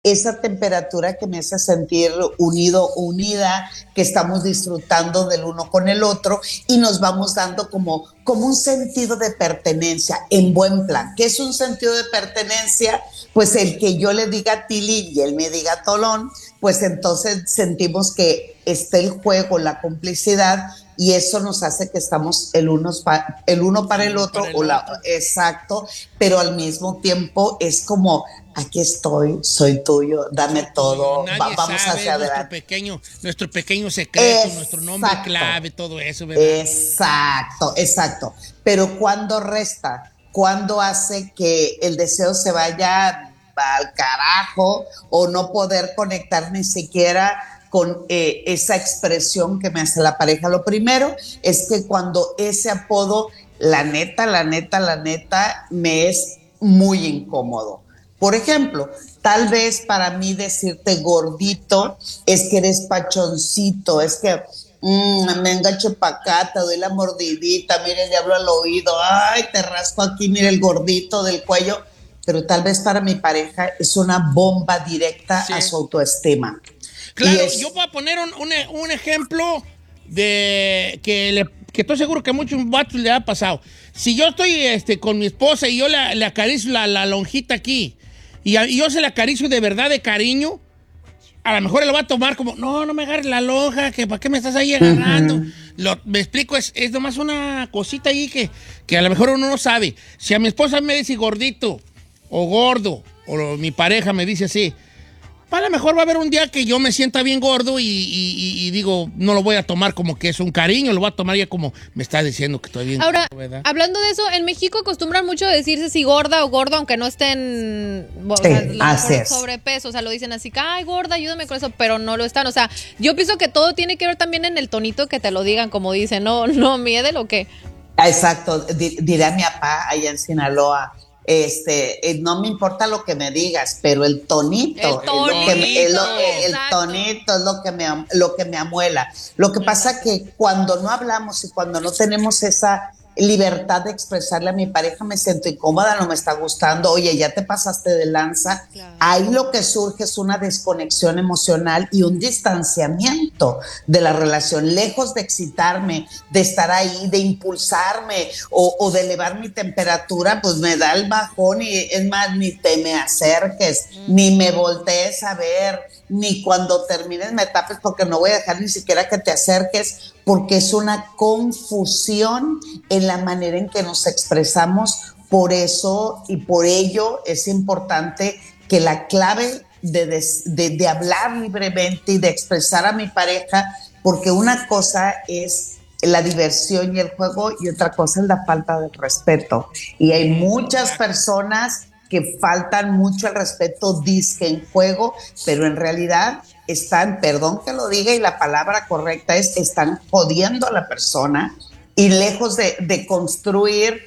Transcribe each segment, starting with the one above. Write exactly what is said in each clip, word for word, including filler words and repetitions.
esa temperatura que me hace sentir unido, unida, que estamos disfrutando del uno con el otro y nos vamos dando como, como un sentido de pertenencia en buen plan. ¿Qué es un sentido de pertenencia? Pues el que yo le diga Tilín y él me diga Tolón, pues entonces sentimos que está el juego, la complicidad, y eso nos hace que estamos el, unos pa, el uno para el, el otro, para el o la, otro, exacto, pero al mismo tiempo es como, aquí estoy, soy tuyo, dame soy todo, tuyo. Nadie va, vamos sabe, hacia nuestro adelante. Pequeño, nuestro pequeño secreto, exacto, nuestro nombre clave, todo eso, ¿verdad? Exacto, exacto, pero cuando resta, cuando hace que el deseo se vaya al carajo o no poder conectar ni siquiera con eh, esa expresión que me hace la pareja. Lo primero es que cuando ese apodo, la neta, la neta, la neta, me es muy incómodo. Por ejemplo, tal vez para mí decirte gordito es que eres pachoncito, es que mmm, me enganche para acá, te doy la mordidita, mire, le hablo al oído, ay, te rasco aquí, mire el gordito del cuello, pero tal vez para mi pareja es una bomba directa sí. a su autoestima. Claro, es... yo voy a poner un, un, un ejemplo de que, le, que estoy seguro que a muchos vatos le ha pasado. Si yo estoy este, con mi esposa y yo le, le acaricio la, la lonjita aquí y, a, y yo se la acaricio de verdad de cariño, a lo mejor él lo va a tomar como, no, no me agarres la lonja, que ¿para qué me estás ahí agarrando? Uh-huh. Lo, me explico, es, es nomás una cosita ahí que, que a lo mejor uno no sabe. Si a mi esposa me dice gordito o gordo, o lo, mi pareja me dice así, a lo mejor va a haber un día que yo me sienta bien gordo y, y, y digo, no lo voy a tomar como que es un cariño, lo voy a tomar ya como me está diciendo que estoy bien Ahora, gordo, ¿verdad? Hablando de eso, en México acostumbran mucho a decirse si gorda o gordo, aunque no estén sí, o sea, así por es. sobrepeso, o sea, lo dicen así, ay, gorda, ayúdame con eso, pero no lo están, o sea, yo pienso que todo tiene que ver también en el tonito que te lo digan, como dicen, no, no, mide lo que... Exacto, dirá mi papá allá en Sinaloa. Este, eh, no me importa lo que me digas, pero el tonito, el tonito, lo que me, el, el tonito es lo que me, lo que me amuela. Lo que exacto. pasa que cuando no hablamos y cuando no tenemos esa libertad de expresarle a mi pareja, me siento incómoda, no me está gustando, oye, ya te pasaste de lanza, claro. Ahí lo que surge es una desconexión emocional y un distanciamiento de la relación, lejos de excitarme, de estar ahí, de impulsarme o, o de elevar mi temperatura, pues me da el bajón y es más, ni te me acerques, mm. ni me voltees a ver, ni cuando termines me tapes porque no voy a dejar ni siquiera que te acerques, porque es una confusión en la manera en que nos expresamos. Por eso y por ello es importante que la clave de, de, de, de hablar libremente y de expresar a mi pareja, porque una cosa es la diversión y el juego y otra cosa es la falta de respeto. Y hay muchas personas que faltan mucho el respeto, dizque en juego, pero en realidad están, perdón que lo diga y la palabra correcta es, están jodiendo a la persona y lejos de, de construir,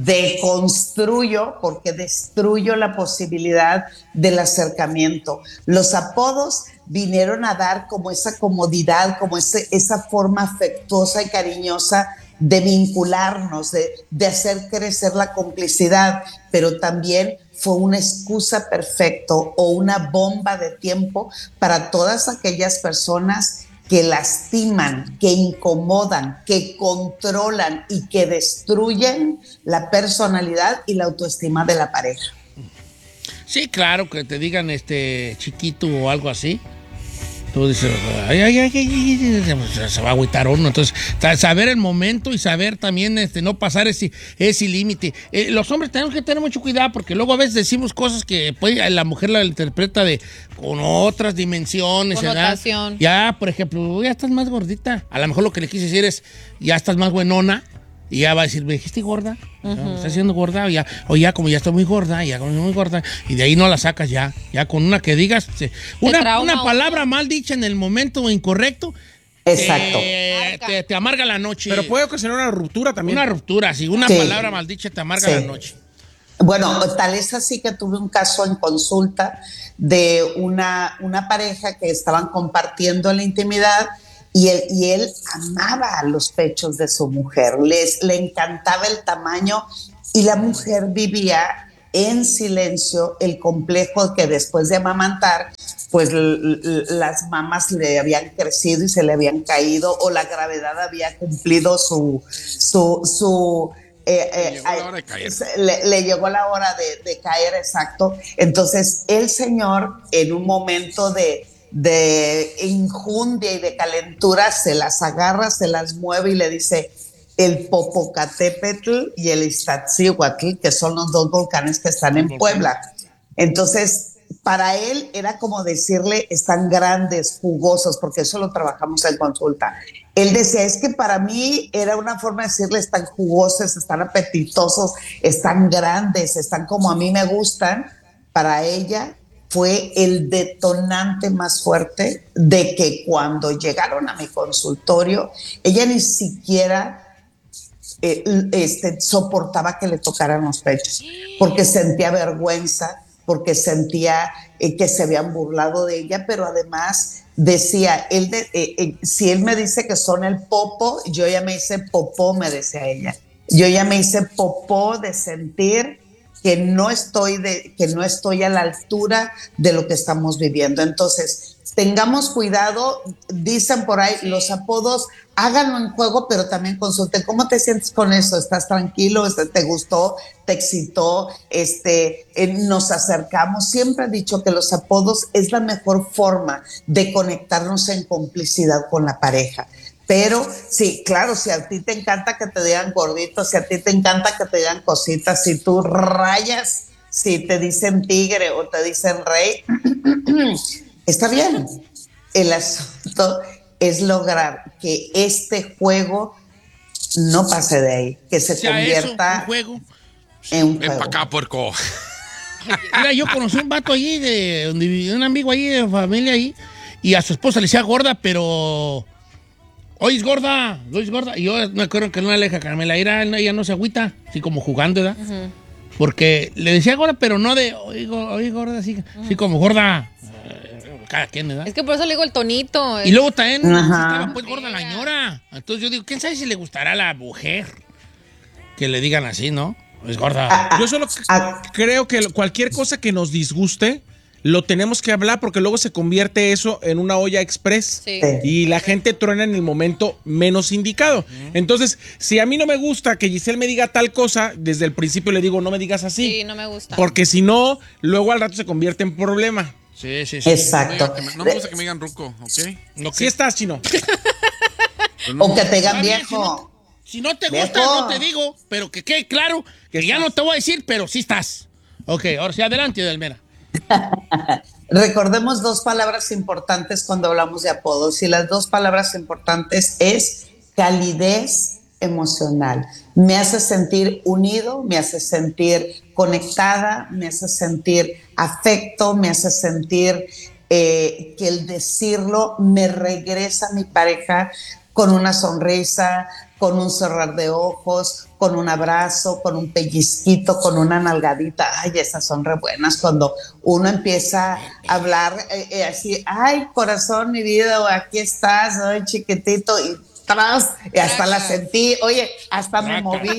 deconstruyo porque destruyo la posibilidad del acercamiento. Los apodos vinieron a dar como esa comodidad, como ese, esa forma afectuosa y cariñosa de vincularnos, de, de hacer crecer la complicidad, pero también fue una excusa perfecta o una bomba de tiempo para todas aquellas personas que lastiman, que incomodan, que controlan y que destruyen la personalidad y la autoestima de la pareja. Sí, claro, que te digan este chiquito o algo así. Tú dices, ay, ay, ay, ay, se va a agüitar uno. Entonces, saber el momento y saber también este, no pasar ese, ese límite. Eh, los hombres tenemos que tener mucho cuidado porque luego a veces decimos cosas que pues, la mujer la interpreta de con otras dimensiones. Connotación. Ya, por ejemplo, ya estás más gordita. A lo mejor lo que le quise decir es, ya estás más buenona. Y ya va a decir, ¿me dijiste gorda? Uh-huh. ¿Me estás haciendo gorda? O ya, o ya, como ya estoy muy gorda, ya como muy gorda. Y de ahí no la sacas ya. Ya con una que digas, una, una palabra mal dicha en el momento incorrecto. Exacto. Te, te, te amarga la noche. Pero puede ocasionar una ruptura también. Una ruptura, sí. Una sí. palabra maldicha te amarga sí. la noche. Bueno, tal es así que tuve un caso en consulta de una, una pareja que estaban compartiendo la intimidad. Y él, y él amaba los pechos de su mujer, les, le encantaba el tamaño y la mujer vivía en silencio el complejo que después de amamantar, pues l- l- las mamas le habían crecido y se le habían caído, o la gravedad había cumplido su... su, su eh, Le eh, llegó la hora de caer. le, le llegó la hora de, de caer, exacto. Entonces el señor, en un momento de, de injundia y de calentura, se las agarra, se las mueve y le dice: el Popocatépetl y el Iztaccíhuatl, que son los dos volcanes que están en Puebla. Entonces, para él era como decirle: están grandes, jugosos, porque eso lo trabajamos en consulta. Él decía: es que para mí era una forma de decirle: están jugosos, están apetitosos, están grandes, están como a mí me gustan. Para ella fue el detonante más fuerte de que cuando llegaron a mi consultorio, ella ni siquiera eh, este, soportaba que le tocaran los pechos, porque sentía vergüenza, porque sentía eh, que se habían burlado de ella, pero además decía, él de, eh, eh, si él me dice que son el popo, yo ya me hice popó, me decía ella. Yo ya me hice popó de sentir que no estoy de, que no estoy a la altura de lo que estamos viviendo. Entonces, tengamos cuidado, dicen por ahí, los apodos, háganlo en juego, pero también consulten. ¿Cómo te sientes con eso? ¿Estás tranquilo? ¿Te gustó? ¿Te excitó? Este, eh, nos acercamos. Siempre he dicho que los apodos es la mejor forma de conectarnos en complicidad con la pareja. Pero sí, claro, si a ti te encanta que te digan gordito, si a ti te encanta que te digan cositas, si tú rayas, si te dicen tigre o te dicen rey, está bien. El asunto es lograr que este juego no pase de ahí, que se O sea, convierta eso, un juego. en un Ven juego. para acá, puerco. Mira, yo conocí un vato allí, de, donde vivía un amigo ahí, de familia ahí, y a su esposa le decía gorda, pero... Oye, es gorda, oye, es gorda. Y yo me acuerdo que en una leja Carmela era, ella no se agüita, así como jugando, ¿verdad? Uh-huh. Porque le decía gorda, pero no de, oye, oye gorda, así, uh-huh. así como gorda. Cada quien, ¿verdad? Es que por eso le digo el tonito. Y luego también uh-huh. estaba pues gorda la ñora. Entonces yo digo, ¿quién sabe si le gustará a la mujer que le digan así, no? Es gorda. Ah, ah, yo solo ah, creo que cualquier cosa que nos disguste lo tenemos que hablar, porque luego se convierte eso en una olla express, sí. Y la gente truena en el momento menos indicado. Uh-huh. Entonces, si a mí no me gusta que Giselle me diga tal cosa, desde el principio le digo, no me digas así. Sí, no me gusta. Porque si no, luego al rato se convierte en problema. Sí, sí, sí. Exacto. No me, no me gusta que me digan ruco, ¿ok? No, ¿sí estás, Chino? No, o que te digan viejo. Si no, si no te gusta, viejo. No te digo, pero que quede claro que ya no te voy a decir, pero sí estás. Ok, ahora sí, adelante, Delmera. Recordemos dos palabras importantes cuando hablamos de apodos, y las dos palabras importantes es calidez emocional. Me hace sentir unido, me hace sentir conectada, me hace sentir afecto, me hace sentir eh, que el decirlo me regresa a mi pareja con una sonrisa, con un cerrar de ojos, con un abrazo, con un pellizquito, con una nalgadita. Ay, esas son re buenas cuando uno empieza a hablar eh, eh, así, ay, corazón, mi vida, aquí estás, ay, chiquitito, y tras, y hasta la sentí, oye, hasta me moví.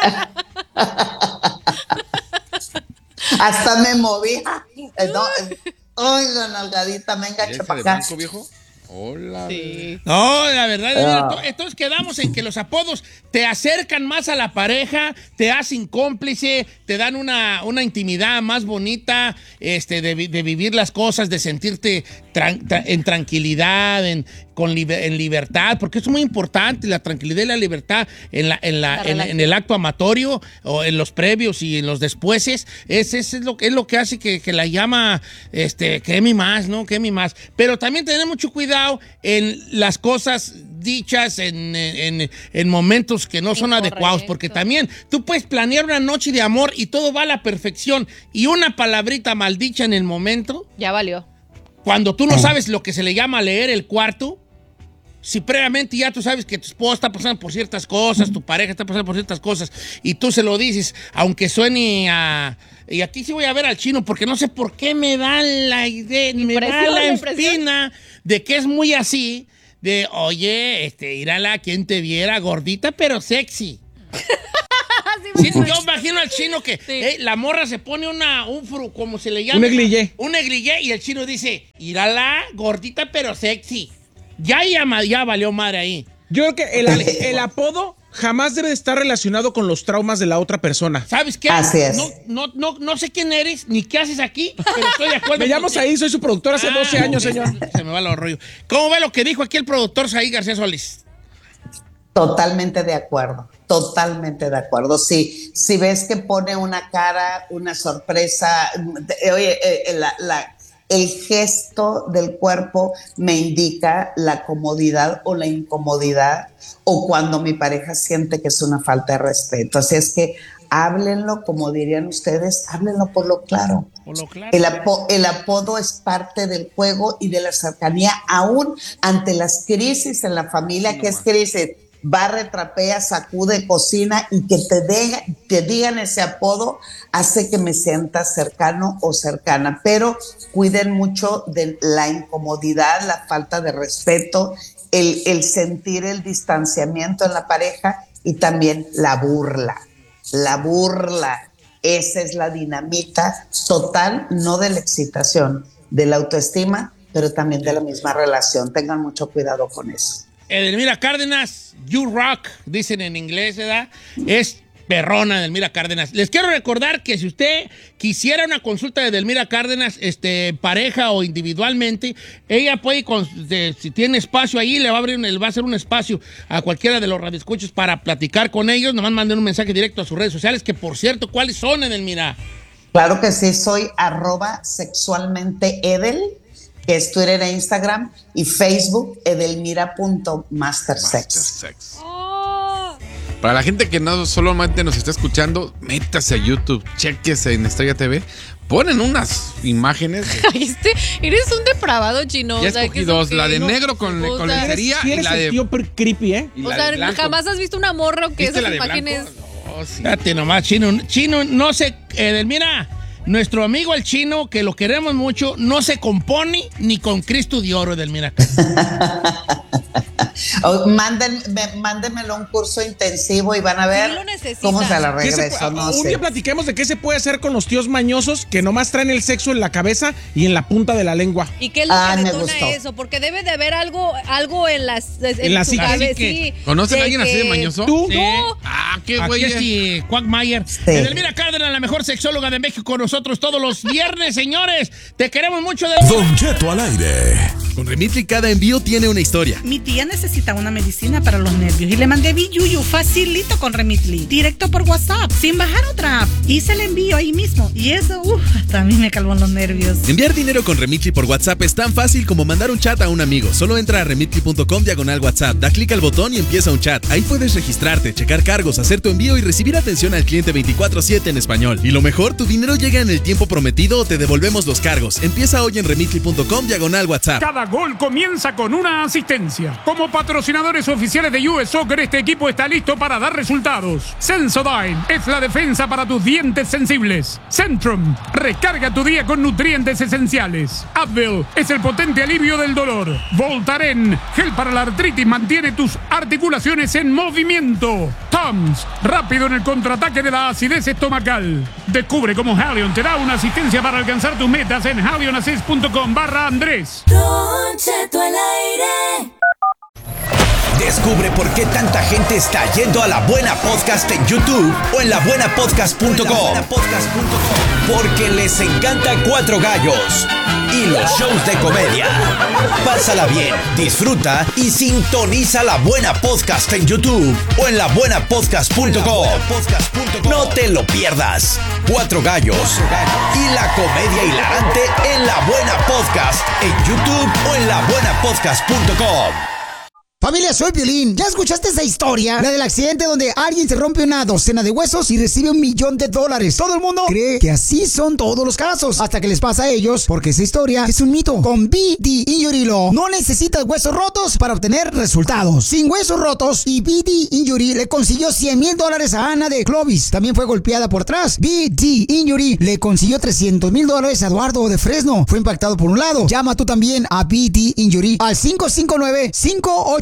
Hasta me moví. No, ay, la nalgadita, me engancha para acá. Blanco, viejo? Hola. Sí. No, la verdad, oh. Entonces quedamos en que los apodos te acercan más a la pareja, te hacen cómplice, te dan una, una intimidad más bonita, este, de, de vivir las cosas, de sentirte tran, tra, en tranquilidad, en, con liber, en libertad, porque es muy importante la tranquilidad y la libertad en, la, en, la, la en, en el acto amatorio, o en los previos y en los despuéses. Es, es, es, lo, es lo que hace que, que la llama, este, que mi más, ¿no? Que mi más. Pero también tener mucho cuidado en las cosas dichas en, en, en momentos que no son Incorrecto. adecuados, porque también tú puedes planear una noche de amor y todo va a la perfección, y una palabrita maldicha en el momento ya valió. Cuando tú no sabes lo que se le llama leer el cuarto, si previamente ya tú sabes que tu esposa está pasando por ciertas cosas, tu pareja está pasando por ciertas cosas, y tú se lo dices, aunque suene a... Y aquí sí voy a ver al Chino, porque no sé por qué me da la idea, me da la espina de que es muy así, de, oye, este, írala, quien te viera, gordita pero sexy. Sí Sí, yo imagino al chino que sí. eh, la morra se pone una, un fru, como se le llama. Un negligé. Un negligé y el chino dice, írala, gordita pero sexy. Ya, ya, ya valió madre ahí. Yo creo que el, el apodo jamás debe estar relacionado con los traumas de la otra persona. ¿Sabes qué? Así es. No, no, no, no sé quién eres ni qué haces aquí, pero estoy de acuerdo. Me llamo Saí, soy su productor hace ah, doce años, señor. Se me va el rollo. ¿Cómo ve lo que dijo aquí el productor Saí García Solís? Totalmente de acuerdo, totalmente de acuerdo. Si, si ves que pone una cara, una sorpresa, oye, eh, la, la, el gesto del cuerpo me indica la comodidad o la incomodidad, o cuando mi pareja siente que es una falta de respeto. Así es que háblenlo, como dirían ustedes, háblenlo por lo claro. Por lo claro. El, apo el apodo es parte del juego y de la cercanía, aún ante las crisis en la familia, sí, que no, es crisis. Barre, trapea, sacude, cocina, y que te, de, te digan ese apodo hace que me sienta cercano o cercana. Pero cuiden mucho de la incomodidad, la falta de respeto, el, el sentir el distanciamiento en la pareja y también la burla. La burla, esa es la dinamita total, no de la excitación, de la autoestima, pero también de la misma relación. Tengan mucho cuidado con eso. Edelmira Cárdenas, you rock, dicen en inglés, ¿verdad? Es perrona Edelmira Cárdenas. Les quiero recordar que si usted quisiera una consulta de Edelmira Cárdenas, este, pareja o individualmente, ella puede, de, si tiene espacio ahí, le va a abrir, le va a hacer un espacio a cualquiera de los radioescuchos para platicar con ellos. Nomás manden un mensaje directo a sus redes sociales, que por cierto, ¿cuáles son, Edelmira? Claro que sí, soy arroba sexualmente Edel, que es Twitter e Instagram, y Facebook, edelmira punto mastersex. Oh. Para la gente que no solamente nos está escuchando, métase a YouTube, chequese en Estrella T V, ponen unas imágenes. De... este, eres un depravado, chino. Ya escogí dos, la de negro con, o con sea, lencería y la de... tío creepy, ¿eh? O sea, jamás has visto una morra que esas imágenes... No, sí. Fíjate nomás, chino, chino, no sé, Edelmira... Nuestro amigo el chino, que lo queremos mucho, no se compone ni con Cristo de oro, Edelmira. oh, manden, me, mándenmelo un curso intensivo y van a ver cómo se la regreso. Se, no un sé. día platiquemos de qué se puede hacer con los tíos mañosos que nomás traen el sexo en la cabeza y en la punta de la lengua. ¿Y qué es lo ah, que detona eso? Porque debe de haber algo, algo en las en, en la su cabeza. Sí. ¿Conocen a alguien así de mañoso? ¿Tú? Sí. No. Ah, qué güey. Aquí es Quagmire. Sí. Edelmira Cárdenas, la mejor sexóloga de México, con nosotros todos los viernes, señores. Te queremos mucho. De... Don Cheto al aire. Con Remitly cada envío tiene una historia. Mi tía necesita una medicina para los nervios y le mandé Biyuyu facilito con Remitly, directo por WhatsApp, sin bajar otra app. Hice el envío ahí mismo y eso, uff, hasta a mí me calmó los nervios. Enviar dinero con Remitly por WhatsApp es tan fácil como mandar un chat a un amigo. Solo entra a remitly punto com diagonal WhatsApp, da clic al botón y empieza un chat. Ahí puedes registrarte, checar cargos, hacer tu envío y recibir atención al cliente veinticuatro siete en español. Y lo mejor, tu dinero llega en el tiempo prometido o te devolvemos los cargos. Empieza hoy en remitly punto com diagonal WhatsApp. Cada gol comienza con una asistencia. Como patrocinadores oficiales de U S Soccer, este equipo está listo para dar resultados. Sensodyne es la defensa para tus dientes sensibles. Centrum, recarga tu día con nutrientes esenciales. Advil es el potente alivio del dolor. Voltaren, gel para la artritis, mantiene tus articulaciones en movimiento. Tums, rápido en el contraataque de la acidez estomacal. Descubre cómo Halion te da una asistencia para alcanzar tus metas en halionassist punto com barra Andrés. Don Cheto al aire. Descubre por qué tanta gente está yendo a La Buena Podcast en YouTube o en la buena podcast punto com. Porque les encanta Cuatro Gallos y los shows de comedia. Pásala bien, disfruta y sintoniza La Buena Podcast en YouTube o en la buena podcast punto com. No te lo pierdas. Cuatro Gallos y la comedia hilarante en La Buena Podcast en YouTube o en la buena podcast punto com. Familia, soy Piolín. ¿Ya escuchaste esa historia? La del accidente donde alguien se rompe una docena de huesos y recibe un millón de dólares. Todo el mundo cree que así son todos los casos, hasta que les pasa a ellos, porque esa historia es un mito. Con B D Injury Law no necesitas huesos rotos para obtener resultados. Sin huesos rotos, y B D Injury le consiguió cien mil dólares a Ana de Clovis. También fue golpeada por atrás. B D Injury le consiguió trescientos mil dólares a Eduardo de Fresno. Fue impactado por un lado. Llama tú también a B D Injury al cinco cinco nueve, cinco ocho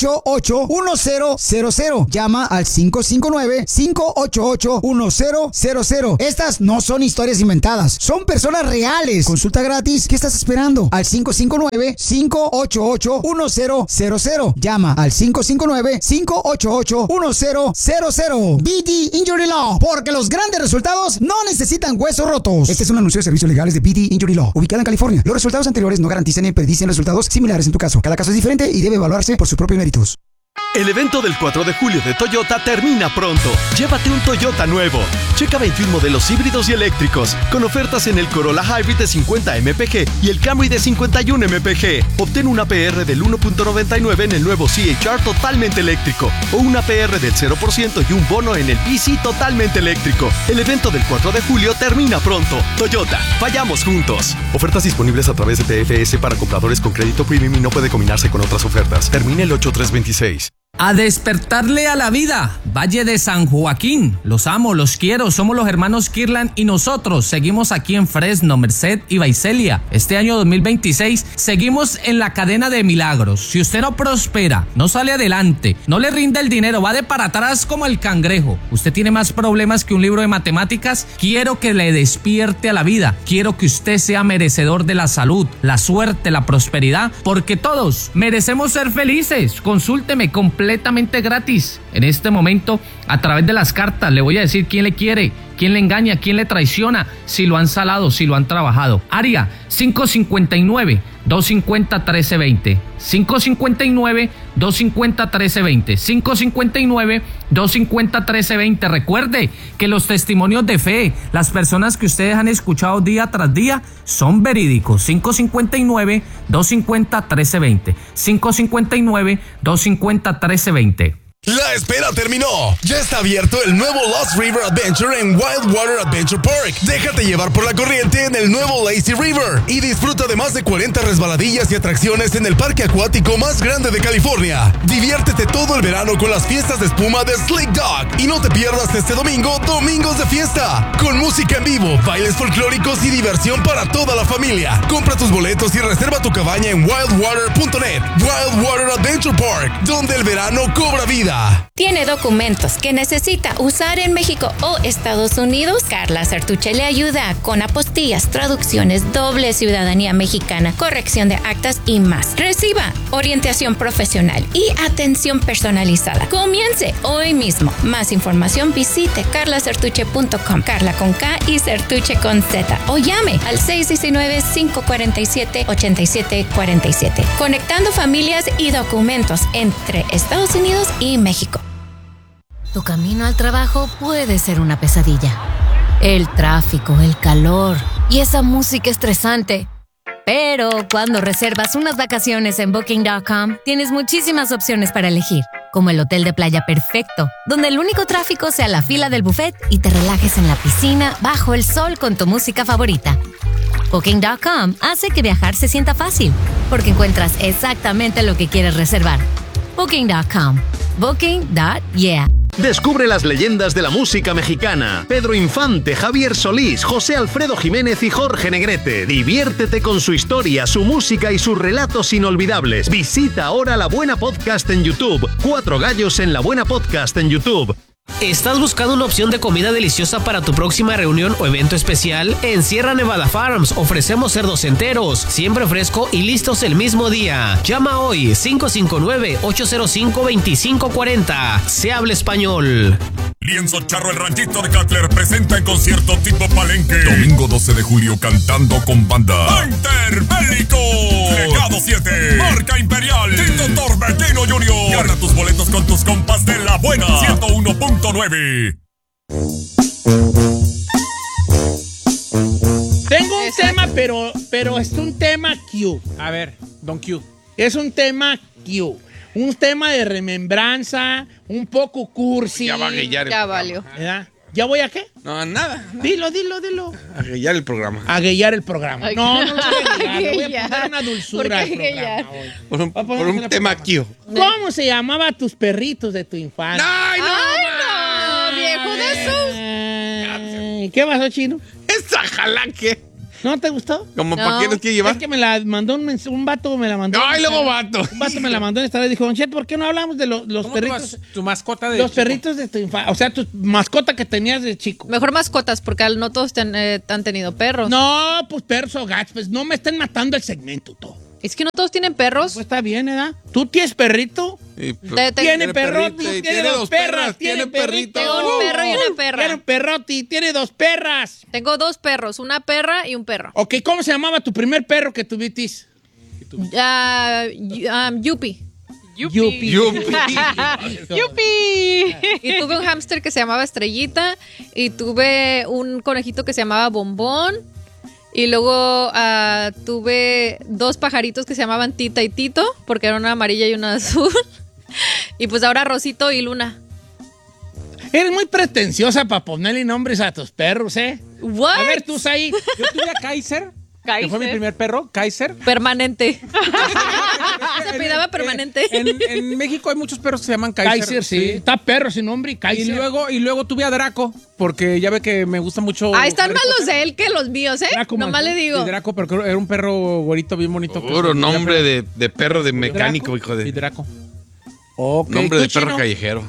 ocho ocho, uno cero cero cero. Llama al cinco cinco nueve, cinco ocho ocho, uno cero cero cero. Estas no son historias inventadas, son personas reales. Consulta gratis. ¿Qué estás esperando? Al cinco cinco nueve, cinco ocho ocho, uno cero cero cero. Llama al cinco cinco nueve, cinco ocho ocho, uno cero cero cero. B D Injury Law, porque los grandes resultados no necesitan huesos rotos. Este es un anuncio de servicios legales de B D Injury Law, ubicada en California. Los resultados anteriores no garantizan ni predicen resultados similares en tu caso. Cada caso es diferente y debe evaluarse por sus propios méritos. El evento del cuatro de julio de Toyota termina pronto. Llévate un Toyota nuevo. Checa veintiún modelos híbridos y eléctricos, con ofertas en el Corolla Hybrid de cincuenta M P G y el Camry de cincuenta y uno M P G. Obtén una P R del uno punto noventa y nueve en el nuevo C H R totalmente eléctrico, o una P R del cero por ciento y un bono en el P C totalmente eléctrico. El evento del cuatro de julio termina pronto. Toyota, vayamos juntos. Ofertas disponibles a través de T F S para compradores con crédito premium y no puede combinarse con otras ofertas. Termina el ocho tres veintiséis. A despertarle a la vida, Valle de San Joaquín. Los amo, los quiero, somos los hermanos Kirlan y nosotros seguimos aquí en Fresno, Merced y Visalia. Este año dos mil veintiséis seguimos en la cadena de milagros. Si usted no prospera, no sale adelante, no le rinde el dinero, va de para atrás como el cangrejo, usted tiene más problemas que un libro de matemáticas, quiero que le despierte a la vida. Quiero que usted sea merecedor de la salud, la suerte, la prosperidad, porque todos merecemos ser felices. Consúlteme completamente gratis. En este momento, a través de las cartas, le voy a decir quién le quiere, quién le engaña, quién le traiciona, si lo han salado, si lo han trabajado. Área cinco cinco nueve, dos cinco cero, uno tres dos cero. cinco cinco nueve, dos cinco cero, uno tres dos cero. cinco cinco nueve, dos cinco cero, uno tres dos cero. Recuerde que los testimonios de fe, las personas que ustedes han escuchado día tras día, son verídicos. cinco cinco nueve, dos cinco cero, uno tres dos cero. cinco cinco nueve, dos cinco cero, uno tres dos cero. La espera terminó. Ya está abierto el nuevo Lost River Adventure en Wildwater Adventure Park. Déjate llevar por la corriente en el nuevo Lazy River y disfruta de más de cuarenta resbaladillas y atracciones en el parque acuático más grande de California. Diviértete todo el verano con las fiestas de espuma de Slick Dog y no te pierdas este domingo Domingos de Fiesta, con música en vivo, bailes folclóricos y diversión para toda la familia. Compra tus boletos y reserva tu cabaña en wildwater punto net. Wildwater Adventure Park, donde el verano cobra vida. ¿Tiene documentos que necesita usar en México o Estados Unidos? Carla Sertuche le ayuda con apostillas, traducciones, doble ciudadanía mexicana, corrección de actas y más. Reciba orientación profesional y atención personalizada. Comience hoy mismo. Más información visite carla sertuche punto com. Carla con K y Sertuche con Z. O llame al seis uno nueve, cinco cuatro siete, ocho siete cuatro siete. Conectando familias y documentos entre Estados Unidos y México. Tu camino al trabajo puede ser una pesadilla. El tráfico, el calor y esa música estresante. Pero cuando reservas unas vacaciones en booking punto com, tienes muchísimas opciones para elegir, como el hotel de playa perfecto, donde el único tráfico sea la fila del buffet y te relajes en la piscina bajo el sol con tu música favorita. booking punto com hace que viajar se sienta fácil, porque encuentras exactamente lo que quieres reservar. booking punto com. booking punto yeah. Descubre las leyendas de la música mexicana. Pedro Infante, Javier Solís, José Alfredo Jiménez y Jorge Negrete. Diviértete con su historia, su música y sus relatos inolvidables. Visita ahora La Buena Podcast en YouTube. Cuatro Gallos en La Buena Podcast en YouTube. ¿Estás buscando una opción de comida deliciosa para tu próxima reunión o evento especial? En Sierra Nevada Farms ofrecemos cerdos enteros, siempre fresco y listos el mismo día. Llama hoy cinco cinco nueve, ocho cero cinco, dos cinco cuatro cero. Se habla español. Lienzo Charro, el ranchito de Cutler, presenta en concierto tipo palenque. Domingo doce de julio, cantando con banda. Interbélico. Legado siete. Marca Imperial. Tito Torbellino junior Gana tus boletos con tus compas de La Buena. ciento uno punto nueve. Tengo un tema, pero, pero es un tema Q. A ver, Don Q. Es un tema Q. Un tema de remembranza, un poco cursi. Ya va a guillar el Ya programa. valió. ¿Verdad? ¿Ya voy a qué? No, nada. nada. Dilo, dilo, dilo. A guillar el programa. A guillar el programa. Ay, No, no lo voy a guillar. Le voy a guillar. poner una ¿Por dulzura qué al programa guillar? hoy. Por un, Va a por ponerse un la tema programa. Q. ¿Cómo se llamaba tus perritos de tu infancia? ¡Ay, no! Ay, no, viejo de esos. Ay, ¿qué pasó, Chino? Esa jala que... ¿No te gustó? ¿Cómo No. para qué nos quiere llevar? Es que me la mandó un, mens- un vato, me la mandó. Ay, luego vato. Un vato me la mandó en esta vez. Dijo, Don Cheto, ¿por qué no hablamos de lo- los ¿Cómo perritos? tu, mas- tu mascota de Los chico? perritos de tu infancia. O sea, tu mascota que tenías de chico. Mejor mascotas, porque al- no todos ten- eh, han tenido perros. No, pues perros o gatos. Pues no me estén matando el segmento, todo. Es que no todos tienen perros. Pues está bien, ¿verdad? ¿Tú tienes perrito? Y, pues, Te- te- Tiene perroti, perrito y tiene dos perras, tiene perrito. Tengo un perro y una perra. Tiene un perroti, tiene dos perras. Tengo dos perros, una perra y un perro. Ok, ¿cómo se llamaba tu primer perro que tuviste? Ah, y- um, Yupi. Yupi. Yupi. ¡Yupi! Y tuve un hámster que se llamaba Estrellita. Y tuve un conejito que se llamaba Bombón. Y luego ah, tuve dos pajaritos que se llamaban Tita y Tito, porque era una amarilla y una azul. Y pues ahora Rosito y Luna. Eres muy pretenciosa para ponerle nombres a tus perros, ¿eh? What? A ver, tú ahí. Yo tuve a Kaiser, que fue mi Kaiser. primer perro, Kaiser. Permanente. Se apellidaba Permanente. En, en México hay muchos perros que se llaman Kaiser. Kaiser, sí. Está perro sin nombre y Kaiser. Y luego, y luego tuve a Draco, porque ya ve que me gusta mucho. Ah, están Harry más los Potter. de él que los míos, ¿eh? Draco Nomás le digo. Y Draco, pero creo- era un perro güerito bien bonito. que Puro se- nombre de, de perro de mecánico, Draco hijo Y de. Draco. Ok, Nombre ¿tú, de perro Chino? callejero.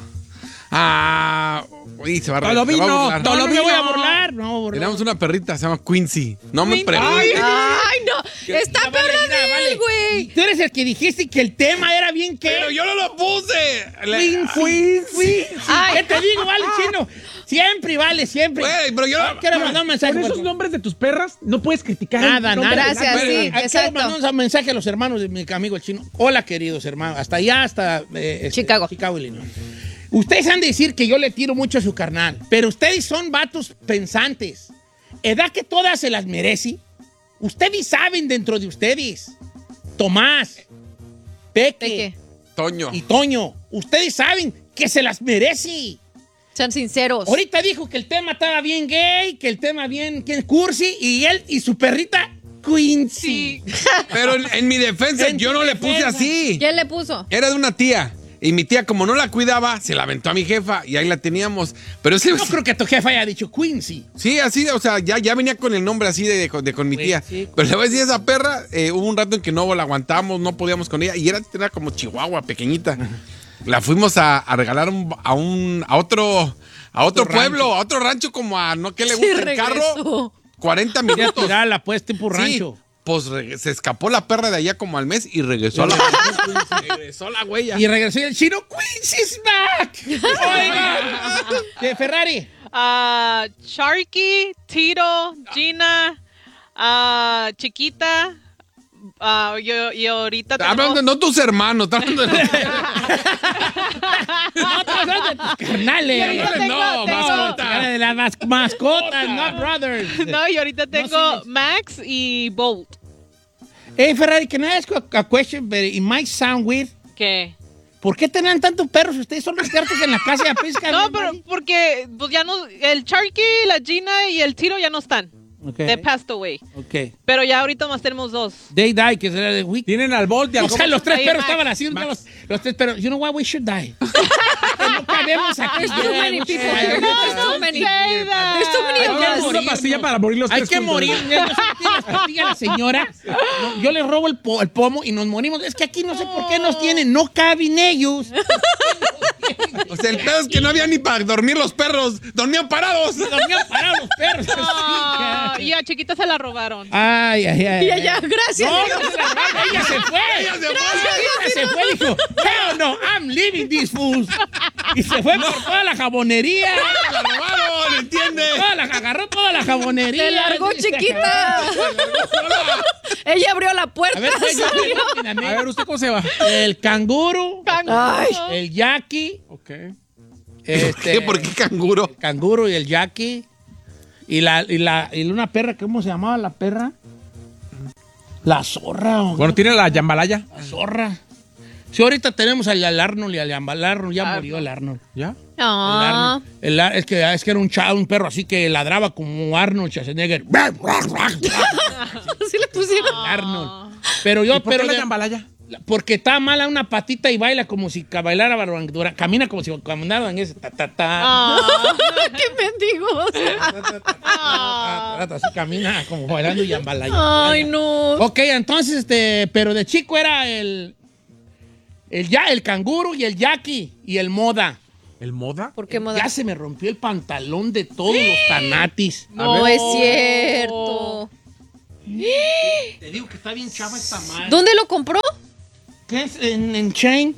Ah, uy, se va a re- Tolovino, se va a burlar. No, no me Tolovino. voy a burlar. No, me voy a burlar. Teníamos una perrita, se llama Quincy. No me Ay, preguntes. ay, no. Está Ya, vale, perra mira, de vale. él, güey. Tú eres el que dijiste que el tema era bien que. Pero yo no lo puse. Le- Quincy, Quincy. Ay. ¿Qué te digo, vale, Chino? Siempre, vale, siempre. Güey, pero yo No, quiero mandar un mensaje. Con por esos favor. nombres de tus perras, no puedes criticar. Nada, el nombre nada. de la- Gracias, sí, Quiero exacto. mandar un mensaje a los hermanos de mi amigo el Chino. Hola, queridos hermanos. Hasta allá, hasta eh, este, Chicago. Chicago, Illinois. Ustedes han de decir que yo le tiro mucho a su carnal, pero ustedes son vatos pensantes. ¿Edad que todas se las merece? Ustedes saben dentro de ustedes. Tomás, Peque, Peque. Toño. y Toño, ustedes saben que se las merece. Sean sinceros. Ahorita dijo que el tema estaba bien gay, que el tema bien que cursi, y él y su perrita Quincy. Pero en, en mi defensa, En yo tu no le puse defensa. así. ¿Quién le puso? Era de una tía. Y mi tía, como no la cuidaba, se la aventó a mi jefa y ahí la teníamos. Pero sí, No creo que tu jefa haya dicho Quincy. sí, así, o sea, ya, ya venía con el nombre así de, de- de con mi tía. Sí, sí. Pero le voy a decir, esa perra, eh, hubo un rato en que no la aguantábamos, no podíamos con ella. Y era, era como chihuahua, pequeñita. La fuimos a, a regalar un- a un a otro a otro, Otro pueblo, rancho. a otro rancho como a no que le Sí, gusta el regresó. carro. cuarenta Ya minutos. tirarla, pues, tipo rancho. Sí, pues re- se escapó la perra de allá como al mes y regresó a la regresó la huella. Y regresó y el Chino, Quincy's back. Oiga. De Ferrari. Ah, Sharky, Tito, Gina, ah, Chiquita. ah, yo, y ahorita Está hablando de tenemos... no tus hermanos, está hablando de No, estás hablando de tus carnales. Yo tengo- no, tengo- mascotas. De las mas- mascotas, no brothers. No, y ahorita tengo sí. Max y Bolt. Hey, Ferrari, can I ask you a, a question? But it might sound weird. ¿Qué? ¿Por qué tenían tantos perros? Ustedes son los expertos en la casa de pesca. No, pero porque pues ya no... El Sharky, la Gina y el Tito ya no están. Okay. They passed away. Ok. Pero ya ahorita más tenemos dos. They die, que será de week. Tienen al Bolt y al O sea, los tres Ahí, perros Max. estaban así. Los, los tres perros. You know what? We should die. no cabemos aquí. There's too many people. There's too many. Say that. There's too many Hay of que us. morir, una pastilla para morir los Hay tres que juntos. morir. Ya no sé qué tiene las pastillas la señora. No, yo le robo el, po- el pomo y nos morimos. Es que aquí no sé por qué nos tienen. No caben ellos. O sea, el pedo es que no había ni para dormir los perros, dormían parados. Dormían parados los perros. Ah, y a Chiquita se la robaron. Ay, ay, ay. Y allá, gracias. No, no se la robaron, ella se fue. Ella se fue. Ella se fue, dijo, hell no, I'm leaving these fools. Y se fue por toda la jabonería. La robaron, ¿entiendes? Toda la, agarró toda la jabonería. Se largó Chiquita. Ella abrió la puerta. A ver, pues, yo- salió. rápidamente. A ver, ¿usted cómo se va? El canguro, Ay. el Jackie, Ok. este, ¿Qué? ¿Por qué canguro? el canguro y el Jackie. Y la, y la, y una perra, ¿cómo se llamaba la perra? La zorra. ¿o Bueno, tiene la jambalaya. La zorra. Sí, ahorita tenemos al, al Arnold y al al Arnold. Ya Ah, murió el Arnold. ¿Ya? El Ah. Arnold. El Ar- es, que, es que era un chavo, un perro así que ladraba como Arnold Schwarzenegger. Así le pusieron. Arnold. Pero yo, ¿Y por pero qué la de- jambalaya? Porque está mala una patita y baila como si bailara Barbandura. Camina como si caminara en ese. Ta, ta, ta. Oh, ¡qué mendigos! Así camina como bailando y ambalaya. Ay, no. Ok, entonces, este, pero de chico era el. El, ya, el canguro y el Jackie y el Moda. ¿El Moda? ¿Por qué Moda? Ya se me rompió el pantalón de todos los tanatis. No es cierto. Te digo que está bien chava esta madre. ¿Dónde lo compró? ¿Qué es? En, en Chain.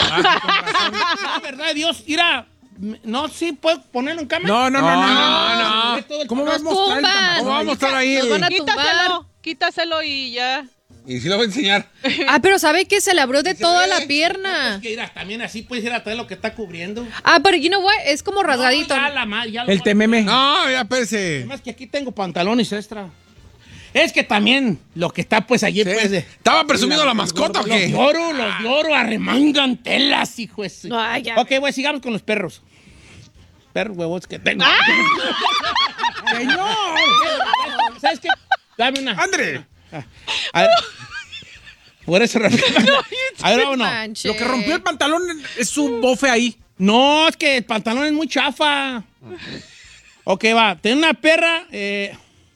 Ah, verdad, Dios, mira. No, sí, ¿puedo ponerlo en cámara? No, no, no, no, no, no. no. ¿Cómo vas a mostrar el pantalón? ¿Cómo va a mostrar ahí? Nos van a Quítaselo, quítaselo y ya. Y sí lo voy a enseñar. Ah, pero ¿sabe que se le abrió de toda la pierna? Es que mira, también así puedes ir a traer lo que está cubriendo. Ah, pero you know what? Es como rasgadito. No, ya la ma- ya lo El voy a- tememe. No, ya espérese. Además que aquí tengo pantalones extra. Es que también lo que está pues allí, Sí. pues. de- ¿Estaba presumiendo la mascota o Los qué? de oro, los de oro arremangan telas, hijo de su- Ay, ya. Ok, pues sigamos con los perros. Perros huevos que tengo. ¡Señor! ¿Sabes qué? Dame una. ¡Andre! A ver. Por eso rápido. A ver, vámonos. Manches. Lo que rompió el pantalón es su bofe ahí. No, es que el pantalón es muy chafa. Ok, va. Tenía una perra. Eh...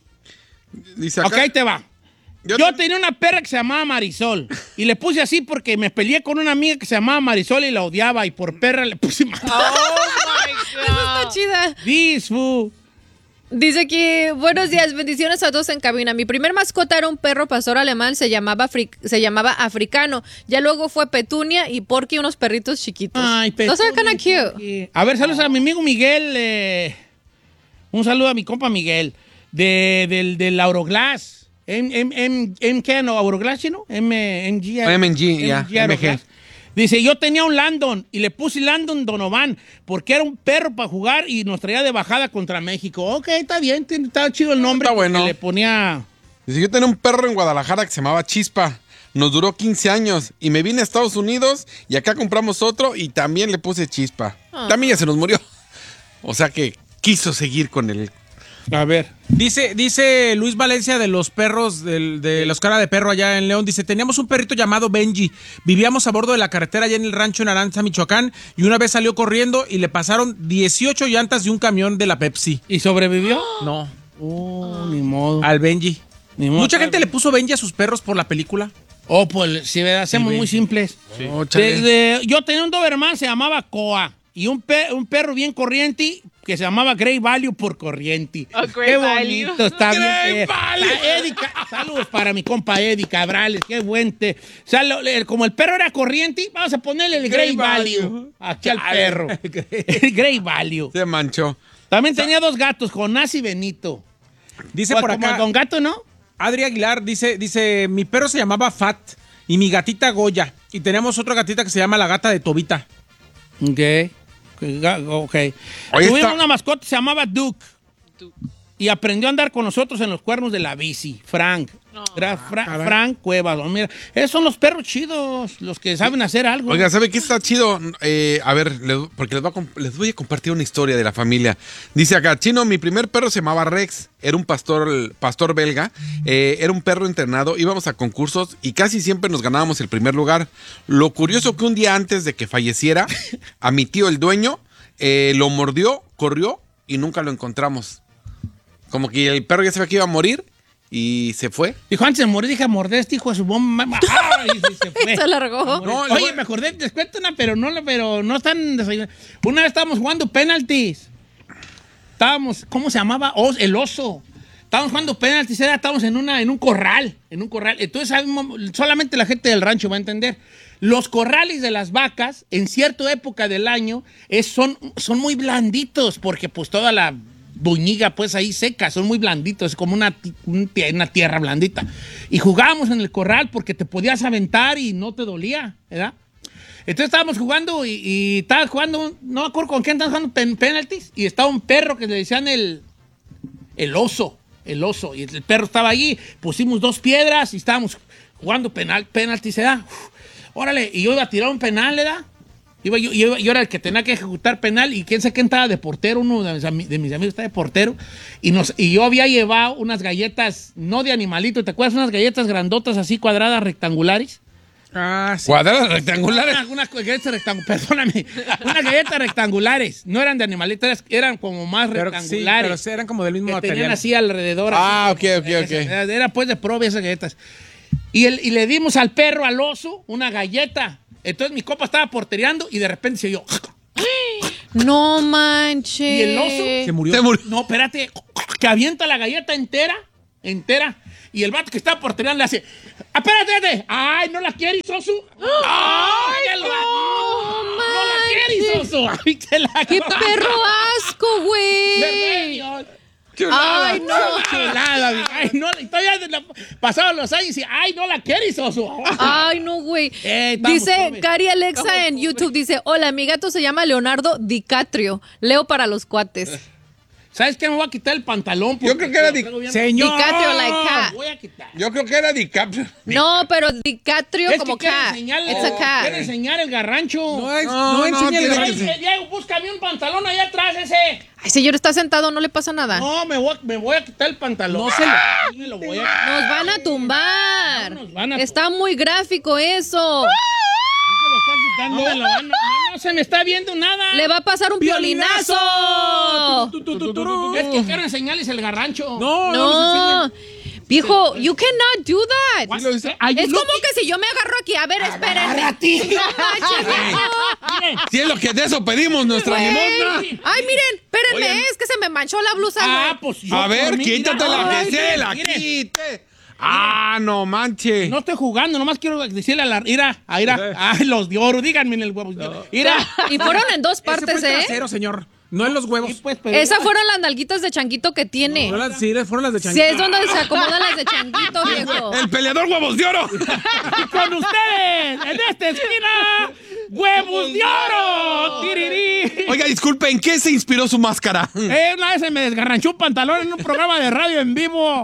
Dice Ok, acá. ahí te va. Yo Yo, te- tenía una perra que se llamaba Marisol. Y le puse así porque me peleé con una amiga que se llamaba Marisol y la odiaba. Y por perra le puse Marisol. Esa está chida. Disfu. Dice aquí, buenos días, bendiciones a todos en cabina. Mi primer mascota era un perro pastor alemán, se llamaba, Afri- se llamaba Africano. Ya luego fue Petunia y Porky, unos perritos chiquitos. Ay, Those are Petunia, kinda cute. Porky. A ver, saludos a mi amigo Miguel. eh, un saludo a mi compa Miguel. De, del, del Auroglass. M, M, M, M, ¿qué no? ¿Auroglass, ¿no? M, M G. M G, ya, M G. Dice, yo tenía un Landon y le puse Landon Donovan porque era un perro para jugar y nos traía de bajada contra México. Ok, está bien, tiene- está chido el nombre. Está bueno. porque le ponía... Dice, yo tenía un perro en Guadalajara que se llamaba Chispa. Nos duró quince años y me vine a Estados Unidos y acá compramos otro y también le puse Chispa. Ah. También ya se nos murió. O sea que quiso seguir con el... A ver. Dice, dice Luis Valencia de los perros, del- de los cara de perro allá en León, dice, teníamos un perrito llamado Benji, vivíamos a bordo de la carretera allá en el rancho en Aranza, Michoacán, y una vez salió corriendo y le pasaron dieciocho llantas de un camión de la Pepsi. ¿Y sobrevivió? No, Oh, ni modo. al Benji. Ni modo. Mucha gente le puso Benji a sus perros por la película. Oh, pues si ¿verdad? Hacemos Sí, muy sí. simples. Oh, chale. De- de- yo tenía un Doberman, se llamaba Coa. Y un, pe- un perro bien corriente que se llamaba Grey Value por corriente. Oh, Great qué Value. bonito, está bien. Grey eh, Value. la Eddie Ca- saludos para mi compa Eddie Cabrales, qué buen te- O sea, lo- le- como el perro era corriente, vamos a ponerle el Grey, Grey Value. Value. Aquí al perro. El Grey Value. Se manchó. También tenía dos gatos, Jonás y Benito. Dice Pues por como acá, Don Gato, ¿no? Adri Aguilar dice, dice, mi perro se llamaba Fat y mi gatita Goya, y tenemos otra gatita que se llama la gata de Tobita. Ok. Ok. Oye, Tuvimos está- una mascota que se llamaba Duke. Y aprendió a andar con nosotros en los cuernos de la bici. Frank. Era Fra- Frank Cuevas. Oh, mira, esos son los perros chidos, los que saben hacer algo. Oiga, ¿sabe qué está chido? Eh, a ver, les- porque les voy, a, comp- les voy a compartir una historia de la familia. Dice acá, Chino, mi primer perro se llamaba Rex. Era un pastor, pastor belga. Eh, era un perro entrenado. Íbamos a concursos y casi siempre nos ganábamos el primer lugar. Lo curioso que un día antes de que falleciera, a mi tío, el dueño, eh, lo mordió, corrió y nunca lo encontramos. Como que el perro ya sabía que iba a morir y se fue. Dijo, antes de morir, dije, morder este hijo de su bomba. ¡Ah! Y se, se fue. Se largó. No, oye, me acordé, les cuento una, pero no, pero no están desayunando. Una vez estábamos jugando penaltis. Estábamos, ¿cómo se llamaba? Os- el oso. Estábamos jugando penaltis, era, estábamos en, una, en un corral, en un corral. Entonces, sabemos- solamente la gente del rancho va a entender. Los corrales de las vacas, en cierta época del año, es, son, son muy blanditos, porque pues toda la buñiga pues ahí seca, son muy blanditos, es como una, ti- un tie- una tierra blandita. Y jugábamos en el corral porque te podías aventar y no te dolía, ¿verdad? Entonces estábamos jugando y, y estaba jugando, un- no me acuerdo con quién estábamos jugando pen- penaltis, y estaba un perro que le decían el, el oso, el oso, y el perro estaba allí, pusimos dos piedras y estábamos jugando penal, penaltis, ¿verdad? Uf, órale, y yo iba a tirar un penal, ¿verdad? Iba, yo, yo, yo era el que tenía que ejecutar penal y quién sabe quién estaba de portero, uno de mis, ami- de mis amigos estaba de portero, y, nos, y yo había llevado unas galletas, no de animalito, ¿te acuerdas? Unas galletas grandotas así cuadradas, rectangulares. Ah, sí. ¿Cuadradas rectangulares? Algunas galletas rectangulares, perdóname. Unas galletas rectangulares. No eran de animalitos, eran como más Pero, sí, rectangulares. pero eran como del mismo que material. tenían así alrededor. Ah, así, ok, ok, ok. Era, era pues de probe esas galletas. Y, el, y le dimos al perro, al oso, una galleta. Entonces mi copa estaba portereando y de repente se oyó. No manches. Y el oso Se murió. Se murió. No, espérate, que avienta la galleta entera, entera, y el vato que está portereando le hace, espérate, espérate, ay, ¿no la quieres, oso? ¡Ay, el vato! No, ¡No la quieres, oso! ¡Ay, te la ¡Qué perro asco, güey! Chulada, Ay, no. Chulada, güey. Ay, no, todavía de la- pasaron los años y, ay, no la quieres, oso. Ay, no, güey. Eh, estamos Dice pobres. Cari Alexa Estamos en pobres. YouTube, dice, hola, mi gato se llama Leonardo DiCaprio. Leo para los cuates. ¿Sabes qué? Me voy a quitar el pantalón. Yo creo que era Di- Señor. DiCaprio like cat. Voy a quitar. Yo creo que era DiCaprio. No, pero DiCaprio Es como que quiere cat. enseñar, It's a cat. quiere enseñar el garrancho. No, es- No, no, no, enséñale. tiene Ay, que ser. Diego, búscame un pantalón allá atrás ese. Ay, señor, está sentado, no le pasa nada. No, me voy, me voy a quitar el pantalón. No se lo- Sí, me lo voy a Nos van a tumbar. No nos van a Está muy gráfico eso. No, me lo van a- no, no se me está viendo nada. Le va a pasar un violinazo. Tu, tu, tu, tu, tu. Es que quiero enseñarles el garrancho. No, no, No. Viejo, you cannot do that. What? Are you Es como looking? que si yo me agarro aquí. A ver, espérenme. Agárrate. No manches, viejo. Miren. Si es lo que de eso pedimos, nuestra Güey. limosna. Ay, miren, espérenme, Oye, es que se me manchó la blusa. Ah, güey. pues yo A ver, por mí, mira. quítatela, Ay, que se miren, la miren. quite. Ah, no manche. No estoy jugando, nomás quiero decirle a la Ira, a Ira, ay, los de oro, díganme en el huevo. Ira. Y fueron en dos Ese fue partes, el ¿eh? trasero, señor. No en los huevos. Sí, pues, pero- Esas fueron las nalguitas de changuito que tiene. No, las, sí, fueron las de Sí, changuito. es donde se acomodan las de changuito, viejo. El peleador huevos de oro. Y con ustedes, en esta esquina, huevos de oro. Tirirí. Oiga, disculpe, ¿en qué se inspiró su máscara? Eh, una vez se me desgarranchó un pantalón en un programa de radio en vivo.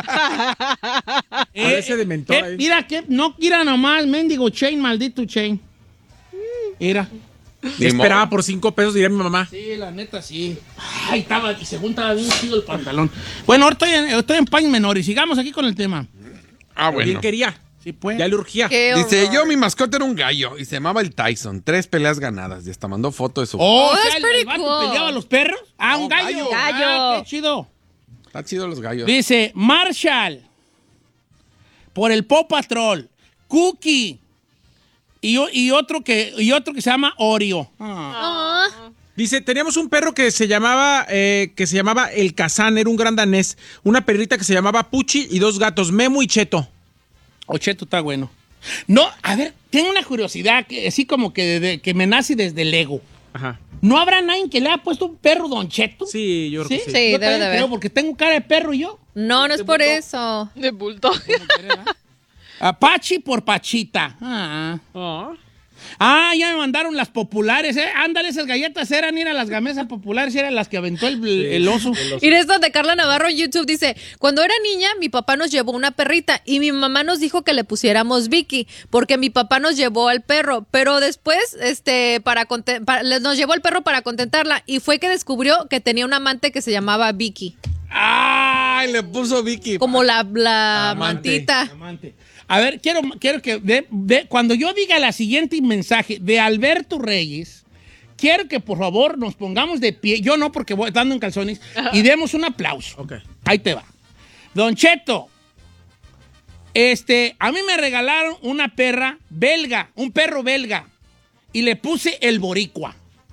Parece de mentor eh, ahí. mira, que no quiera nomás, mendigo Chain, maldito Chain. Mira. Yo esperaba por cinco pesos, diría mi mamá. Sí, la neta, sí. Ay, estaba, y según estaba bien chido el pantalón. Bueno, ahora estoy en, estoy en paños menores. Sigamos aquí con el tema. Ah, Bien bueno. quería. Sí, pues. Ya le urgía. Qué Dice, horror. yo mi mascota era un gallo y se llamaba el Tyson. Tres peleas ganadas y hasta mandó foto de su... Oh, Oh, o sea, that's el, pretty el vato cool. peleaba a los perros. Ah, un gallo. gallo. Ah, qué chido. Está chido los gallos. Dice, Marshall, por el Paw Patrol, Cookie, y, o- y, otro que, y otro que se llama Oreo. Ah. Dice, teníamos un perro que se llamaba eh, que se llamaba el Kazán, era un gran danés. Una perrita que se llamaba Puchi y dos gatos, Memo y Cheto. Ocheto está bueno. No, a ver, tengo una curiosidad, que, así como que, de- que me nace desde el ego. Ajá. ¿No habrá nadie que le haya puesto un perro Don Cheto? Sí, yo creo ¿Sí? que Sí, Yo debe también de haber. creo, porque tengo cara de perro yo. No, no es por eso. De bulldog. Apache por Pachita. Ah. Ah, ya me mandaron las populares, ¿eh? Ándale, esas galletas eran ir a las gamesas populares, eran las que aventó el, el oso. Y esto de Carla Navarro en YouTube dice, cuando era niña mi papá nos llevó una perrita y mi mamá nos dijo que le pusiéramos Vicky porque mi papá nos llevó al perro, pero después este para, conte- para- les- nos llevó el perro para contentarla y fue que descubrió que tenía un amante que se llamaba Vicky, ¡Ay! Le puso Vicky. como la, la Amante. mantita. Amante. A ver, quiero, quiero que de- de- cuando yo diga la siguiente mensaje de Alberto Reyes, quiero que por favor nos pongamos de pie, yo no porque voy dando en calzones, y demos un aplauso. Ok. Ahí te va. Don Cheto, este, a mí me regalaron una perra belga, un perro belga, y le puse el boricua.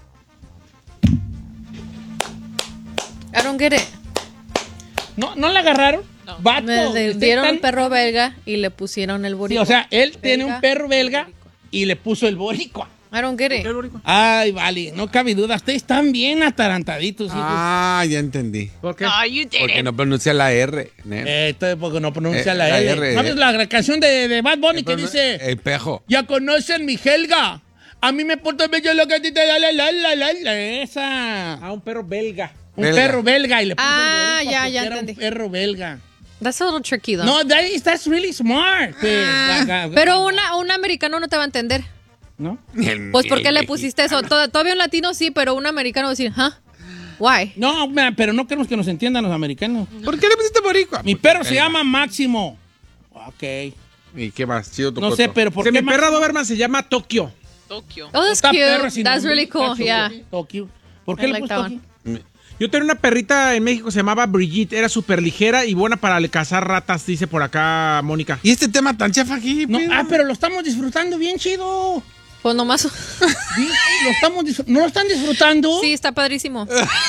I don't get it. ¿No, ¿no la agarraron? Vato, Me le usted dieron tan- un perro belga y le pusieron el Sí, boricua. o sea, él tiene Belga. un perro belga y le puso el boricua. I don't get it. Ay, vale, no cabe duda. Ustedes están bien atarantaditos, hijos. Ah, ya entendí. ¿Por qué? Oh, you did Porque it. no pronuncia la R. ¿no? Eh, esto porque no pronuncia Eh, la, la R. R. ¿Sabes la canción de, de Bad Bunny que Pero no- dice, El pejo. ya conocen mi Helga? A mí me importa bello lo que a ti te da la la la la la. Esa. Ah, un perro belga. Un Belga. perro belga y le puso Ah, el boricua ya, porque ya era entendí. un perro belga. That's a little tricky though. No, that is- that's really smart. pues. Ah, La- la- pero una, un americano no te va a entender. ¿No? Pues, ¿por qué le pusiste eso? Tod- Todavía un latino sí, pero un americano va a decir, ¿huh? Why? No, mira, pero no queremos que nos entiendan los americanos. ¿Por qué le pusiste boricua? Mi perro se llama Máximo. Ok. ¿Y qué más? Chido tu No coto. sé, pero ¿por Que qué mi más? perra Doberman se llama Tokio. Tokio. Oh, that's Está cute. perro sin That's nombre. really cool. Está Yeah. chulo. Tokio. ¿Por qué I le like puso that Tokio? one. Yo tenía una perrita en México que se llamaba Brigitte. Era súper ligera y buena para cazar ratas, dice por acá Mónica. ¿Y este tema tan chafa aquí? No, pero? ah, pero lo estamos disfrutando bien chido. Pues nomás. Sí, lo estamos disfr- ¿No lo están disfrutando? Sí, está padrísimo.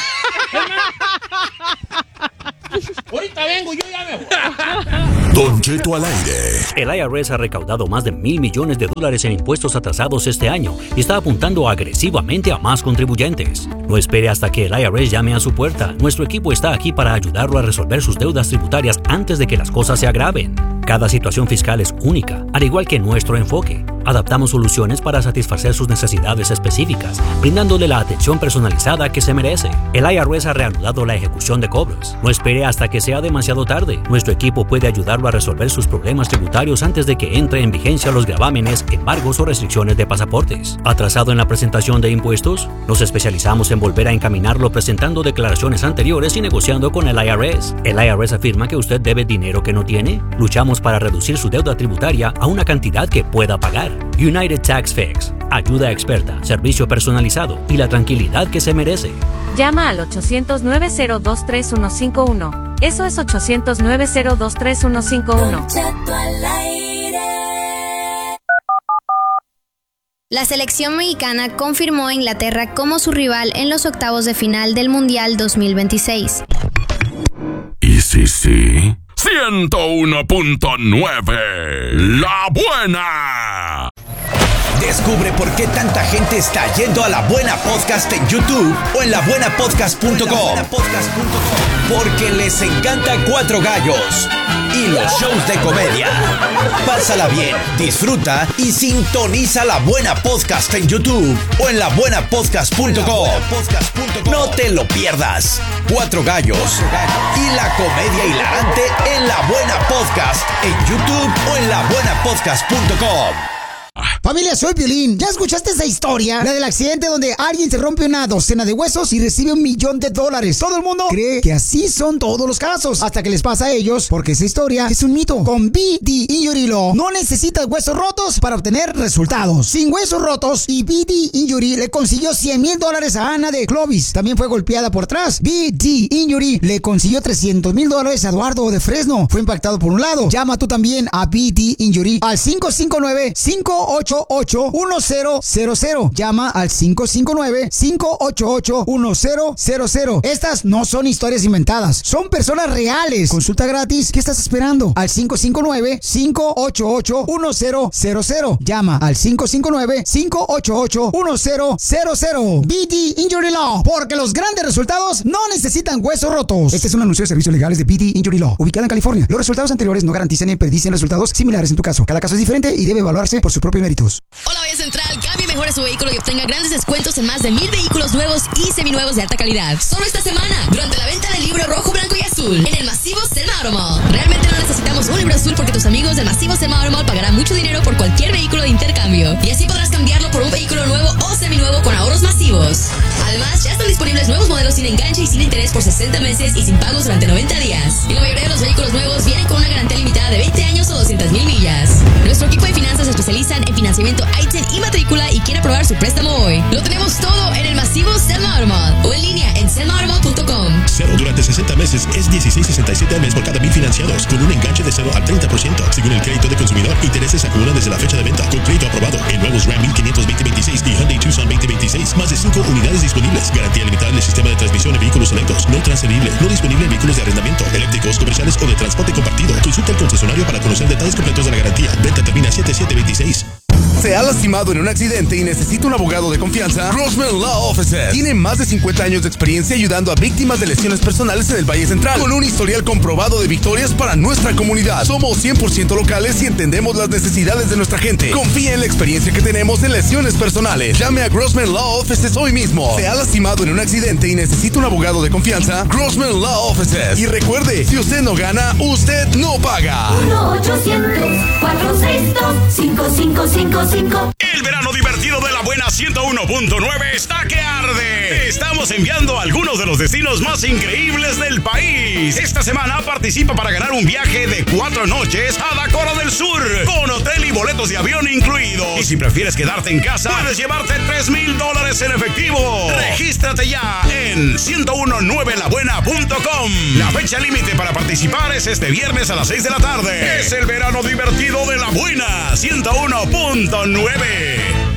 Ahorita vengo, yo ya me voy. Don Cheto al aire. El I R S ha recaudado más de mil millones de dólares en impuestos atrasados este año y está apuntando agresivamente a más contribuyentes. No espere hasta que el I R S llame a su puerta. Nuestro equipo está aquí para ayudarlo a resolver sus deudas tributarias antes de que las cosas se agraven. Cada situación fiscal es única, al igual que nuestro enfoque. Adaptamos soluciones para satisfacer sus necesidades específicas, brindándole la atención personalizada que se merece. El I R S ha reanudado la ejecución de cobros. No espere hasta que sea demasiado tarde. Nuestro equipo puede ayudarlo a resolver sus problemas tributarios antes de que entre en vigencia los gravámenes, embargos o restricciones de pasaportes. ¿Atrasado en la presentación de impuestos? Nos especializamos en volver a encaminarlo presentando declaraciones anteriores y negociando con el I R S. El I R S afirma que usted debe dinero que no tiene. Luchamos para reducir su deuda tributaria a una cantidad que pueda pagar. United Tax Fix. Ayuda experta, servicio personalizado y la tranquilidad que se merece. Llama al ochocientos, nueve cero dos, tres uno cinco uno. Eso es ochocientos, nueve cero dos, tres uno cinco uno. La selección mexicana confirmó a Inglaterra como su rival en los octavos de final del Mundial dos mil veintiséis. ¿Y sí, sí? ciento uno punto nueve. La buena. Descubre por qué tanta gente está yendo a La Buena Podcast en YouTube o en la buena podcast punto com. Porque les encanta Cuatro Gallos y los shows de comedia. Pásala bien, disfruta y sintoniza La Buena Podcast en YouTube o en la buena podcast punto com. No te lo pierdas. Cuatro Gallos y la comedia hilarante en La Buena Podcast en YouTube o en la buena podcast punto com. Familia, soy Piolín. ¿Ya escuchaste esa historia? La del accidente donde alguien se rompe una docena de huesos y recibe un millón de dólares. Todo el mundo cree que así son todos los casos, hasta que les pasa a ellos, porque esa historia es un mito. Con B D Injury Law no necesitas huesos rotos para obtener resultados. Sin huesos rotos, y B D Injury le consiguió cien mil dólares a Ana de Clovis. También fue golpeada por atrás. B D Injury le consiguió trescientos mil dólares a Eduardo de Fresno. Fue impactado por un lado. Llama tú también a B D Injury al cinco cinco nueve, cinco ocho ocho, uno cero cero cero. Llama al cinco cinco nueve, cinco ocho ocho, uno cero cero cero. Estas no son historias inventadas, son personas reales. Consulta gratis. ¿Qué estás esperando? Al cinco cinco nueve, cinco ocho ocho, uno cero cero cero. Llama al cinco cinco nueve, cinco ocho ocho, uno cero cero cero. B D Injury Law, porque los grandes resultados no necesitan huesos rotos. Este es un anuncio de servicios legales de B D Injury Law, ubicada en California. Los resultados anteriores no garantizan ni predicen resultados similares en tu caso. Cada caso es diferente y debe evaluarse por sus propios méritos. Hola, Vaya Central, cambie y mejore su vehículo y obtenga grandes descuentos en más de mil vehículos nuevos y seminuevos de alta calidad. Solo esta semana, durante la venta del libro rojo, blanco y azul, en el masivo Selma Automall. Realmente no necesitamos un libro azul porque tus amigos del masivo Selma Automall pagarán mucho dinero por cualquier vehículo de intercambio. Y así podrás cambiarlo por un vehículo nuevo o seminuevo con ahorros masivos. Además, ya están disponibles nuevos modelos sin enganche y sin interés por sesenta meses y sin pagos durante noventa días. Y la mayoría de los vehículos nuevos vienen con una garantía limitada de veinte años o doscientas mil millas. Nuestro equipo de finanzas se especializan en financiamiento I T I N y matrícula y quiere aprobar su préstamo hoy. Lo tenemos todo en el masivo Selma Automall o en línea en selma automall punto com. Cero durante sesenta meses es dieciséis sesenta y siete al mes por cada mil financiados, con un enganche de cero al treinta por ciento. Según el crédito de consumidor, intereses se acumulan desde la fecha de venta. Con crédito aprobado en nuevos Ram mil quinientos veinte veintiséis y Hyundai Tucson veinte veintiséis. Más de cinco unidades disponibles. Garantía limitada en el sistema de transmisión en vehículos selectos. No transferible. No disponible en vehículos de arrendamiento, eléctricos, comerciales o de transporte compartido. Consulta al concesionario para conocer detalles completos de la garantía. Venta termina siete siete veintiséis. ¿Se ha lastimado en un accidente y necesita un abogado de confianza? Grossman Law Offices tiene más de cincuenta años de experiencia ayudando a víctimas de lesiones personales en el Valle Central, con un historial comprobado de victorias para nuestra comunidad. Somos cien por ciento locales y entendemos las necesidades de nuestra gente. Confía en la experiencia que tenemos en lesiones personales. Llame a Grossman Law Offices hoy mismo. ¿Se ha lastimado en un accidente y necesita un abogado de confianza? Grossman Law Offices. Y recuerde, si usted no gana, usted no paga. uno ochocientos, cuatrocientos sesenta, cinco cinco cinco cinco. El verano divertido de la buena ciento uno punto nueve está que arde. Estamos enviando a algunos de los destinos más increíbles del país. Esta semana participa para ganar un viaje de cuatro noches a Dakota del Sur, con hotel y boletos de avión incluidos. Y si prefieres quedarte en casa, puedes llevarte tres mil dólares en efectivo. Regístrate ya en ciento diecinueve la buena punto com. La fecha límite para participar es este viernes a las seis de la tarde. Es el verano divertido de la buena ciento uno punto nueve.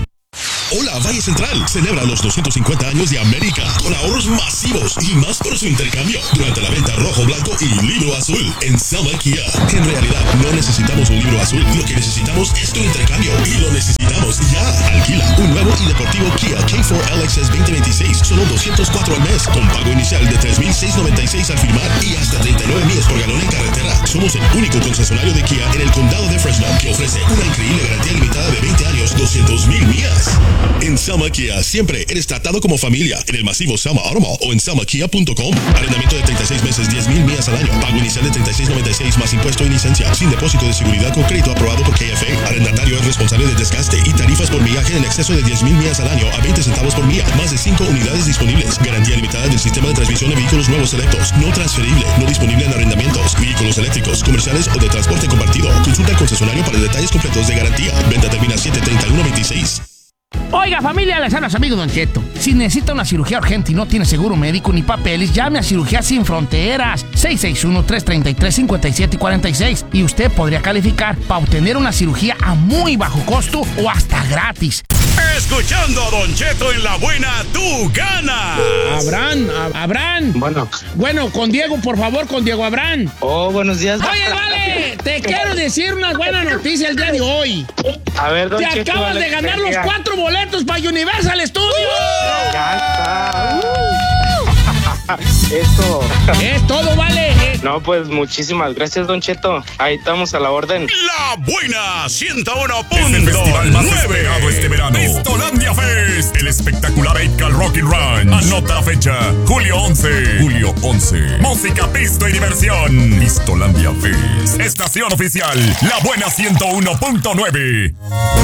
Hola, Valle Central celebra los doscientos cincuenta años de América con ahorros masivos y más por su intercambio durante la venta rojo, blanco y libro azul en Selma Kia. En realidad, no necesitamos un libro azul, lo que necesitamos es tu intercambio y lo necesitamos ya. Alquila un nuevo y deportivo Kia K cuatro L X S veinte veintiséis, solo doscientos cuatro al mes, con pago inicial de tres mil seiscientos noventa y seis al firmar y hasta treinta y nueve millas por galón en carretera. Somos el único concesionario de Kia en el condado de Fresno que ofrece una increíble garantía limitada de veinte años, doscientos mil millas. En Selma Kia siempre eres tratado como familia en el masivo Selma Automall o en selma kia punto com. Arrendamiento de treinta y seis meses, diez mil millas al año. Pago inicial de treinta y seis noventa y seis más impuesto y licencia. Sin depósito de seguridad con crédito aprobado por K F A. Arrendatario es responsable de desgaste y tarifas por millaje en exceso de diez mil millas al año a veinte centavos por milla. Más de cinco unidades disponibles. Garantía limitada del sistema de transmisión de vehículos nuevos selectos. No transferible. No disponible en arrendamientos. Vehículos eléctricos, comerciales o de transporte compartido. Consulta al concesionario para detalles completos de garantía. Venta termina siete treinta y uno veintiséis. Oiga, familia, les habla su amigo Don Cheto. Si necesita una cirugía urgente y no tiene seguro médico ni papeles, llame a Cirugía Sin Fronteras. seis seis uno, tres tres tres, cinco siete cuatro seis. Y usted podría calificar para obtener una cirugía a muy bajo costo o hasta gratis. Escuchando a Don Cheto en la buena, tú ganas. Abraham, Ab- Abraham. Bueno. Bueno, con Diego, por favor, con Diego Abraham. Oh, buenos días. Oye, vale, te quiero decir una buena noticia el día de hoy. A ver, Don Te Cheto, acabas dale, de ganar los venga. cuatro boletos para Universal Studios. Ya está. Eso. Es todo, vale. No, pues muchísimas gracias, Don Cheto. Ahí estamos a la orden. La buena ciento uno Es el punto festival más nueve. esperado este verano. Pistolandia Fest, el espectacular eight Cal Rocky Ranch. Anota la fecha, julio once. Julio once. Música, pisto y diversión. Pistolandia Fest. Estación oficial, La Buena ciento uno punto nueve.